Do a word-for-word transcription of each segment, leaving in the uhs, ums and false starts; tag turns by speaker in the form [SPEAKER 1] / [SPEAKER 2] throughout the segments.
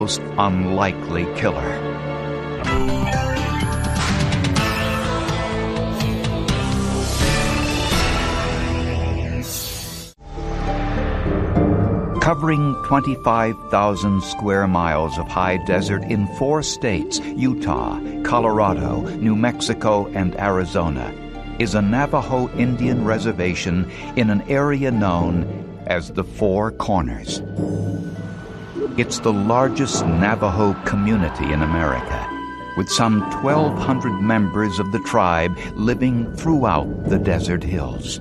[SPEAKER 1] most unlikely killer. Covering twenty-five thousand square miles of high desert in four states, Utah, Colorado, New Mexico, and Arizona, is a Navajo Indian reservation in an area known as the Four Corners. It's the largest Navajo community in America, with some twelve hundred members of the tribe living throughout the desert hills.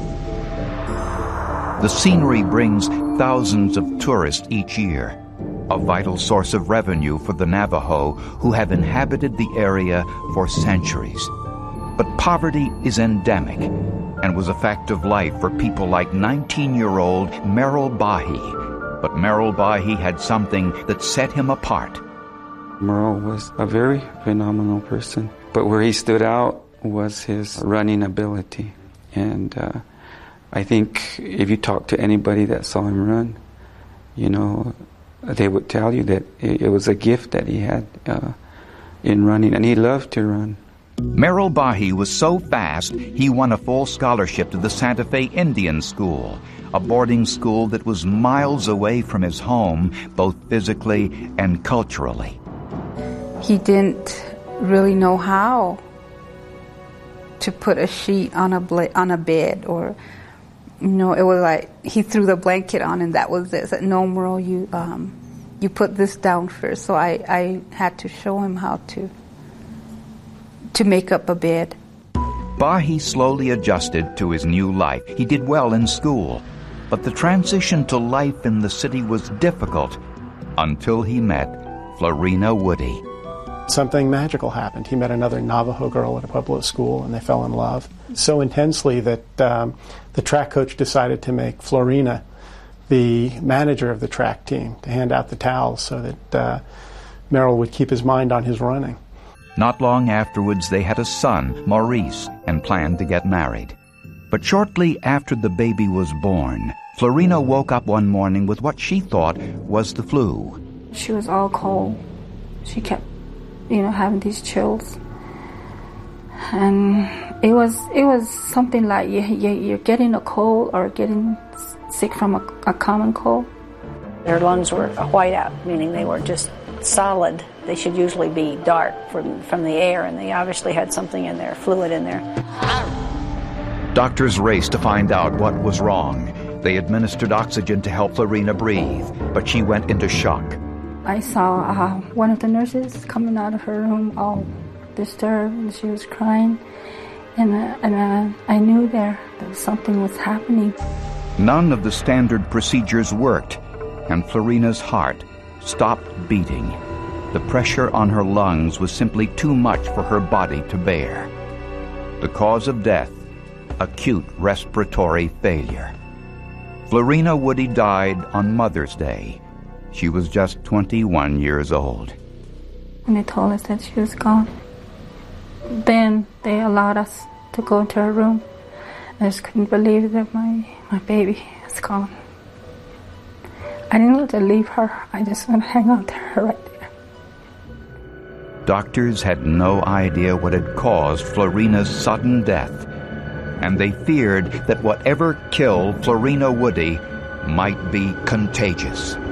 [SPEAKER 1] The scenery brings thousands of tourists each year, a vital source of revenue for the Navajo who have inhabited the area for centuries. But poverty is endemic and was a fact of life for people like nineteen-year-old Merrill Bahi. But Merrill Bahi had something that set him apart.
[SPEAKER 2] Merrill was a very phenomenal person, but where he stood out was his running ability. And uh, I think if you talk to anybody that saw him run, you know, they would tell you that it was a gift that he had uh, in running, and he loved to run.
[SPEAKER 1] Merrill Bahi was so fast, he won a full scholarship to the Santa Fe Indian School, a boarding school that was miles away from his home, both physically and culturally.
[SPEAKER 3] He didn't really know how to put a sheet on a bla- on a bed, or, you know, it was like he threw the blanket on and that was it. He said, no, Merle, you, um, you put this down first. So I, I had to show him how to to make up a bed.
[SPEAKER 1] Bahi slowly adjusted to his new life. He did well in school, but the transition to life in the city was difficult until he met Florina Woody.
[SPEAKER 4] Something magical happened. He met another Navajo girl at a public school, and they fell in love so intensely that um, the track coach decided to make Florina the manager of the track team, to hand out the towels so that uh, Merrill would keep his mind on his running.
[SPEAKER 1] Not long afterwards, they had a son, Maurice, and planned to get married. But shortly after the baby was born, Florina woke up one morning with what she thought was the flu.
[SPEAKER 3] She was all cold. She kept, you know, having these chills. And it was it was something like you, you, you're getting a cold or getting sick from a, a common cold.
[SPEAKER 5] Their lungs were white out, meaning they were just solid. They should usually be dark from, from the air, and they obviously had something in there, fluid in there.
[SPEAKER 1] Doctors raced to find out what was wrong. They administered oxygen to help Florina breathe, but she went into shock.
[SPEAKER 3] I saw uh, one of the nurses coming out of her room all disturbed, and she was crying, and, uh, and uh, I knew there that something was happening.
[SPEAKER 1] None of the standard procedures worked, and Florina's heart stopped beating. The pressure on her lungs was simply too much for her body to bear. The cause of death, acute respiratory failure. Florina Woody died on Mother's Day. She was just twenty-one years old.
[SPEAKER 3] When they told us that she was gone, then they allowed us to go into her room. I just couldn't believe that my, my baby is gone. I didn't want to leave her. I just want to hang on to her right there.
[SPEAKER 1] Doctors had no idea what had caused Florina's sudden death, and they feared that whatever killed Florina Woody might be contagious.